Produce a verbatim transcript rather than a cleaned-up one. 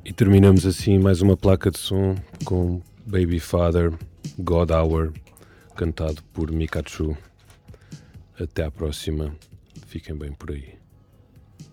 E terminamos assim mais uma placa de som com Baby Father, God Hour, cantado por Mikachu. Até à próxima, fiquem bem por aí.